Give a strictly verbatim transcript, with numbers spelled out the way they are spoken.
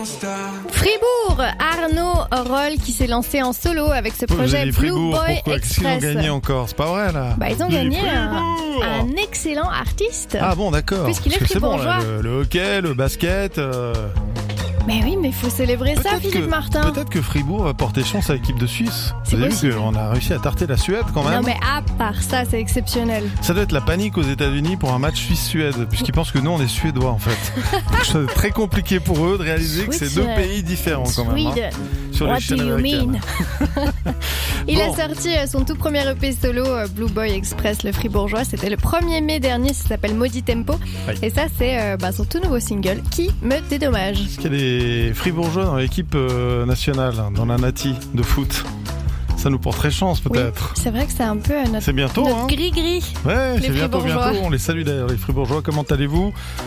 Fribourg, Arnaud Roll qui s'est lancé en solo avec ce projet Blue Fribourg, Boy pourquoi Express. Qu'est-ce qu'ils ont gagné encore? C'est pas vrai là. Bah ils ont Dis gagné un, Fribourg. un excellent artiste. Ah bon, d'accord. Puisqu'il est Parce que c'est bon, fribourgeois. là, le, le hockey, le basket. Euh... Mais oui, mais il faut célébrer ça, Philippe que, Martin. Peut-être que Fribourg va porter chance à l'équipe de Suisse. C'est Vous avez possible. vu qu'on a réussi à tarter la Suède quand même. Non mais à part ça, c'est exceptionnel. Ça doit être la panique aux États-Unis pour un match Suisse-Suède, puisqu'ils pensent que nous on est Suédois en fait. Donc c'est très compliqué pour eux de réaliser que c'est deux pays différents quand même. Sweden. Hein, sur What l'échelle do you américaine. mean? Il Bon. a sorti son tout premier E P solo, Blue Boy Express, le fribourgeois. C'était le premier mai dernier, ça s'appelle Maudit Tempo. Oui. Et ça, c'est euh, bah, son tout nouveau single, Qui me dédommage. Est-ce qu'il y a des fribourgeois dans l'équipe euh, nationale, dans la Nati de foot? Ça nous porterait chance peut-être. Oui, c'est vrai que c'est un peu euh, notre, C'est bientôt, notre hein. gris-gris. Ouais, Les c'est bientôt, fribourgeois. bientôt. On les salue d'ailleurs, les fribourgeois. Comment allez-vous?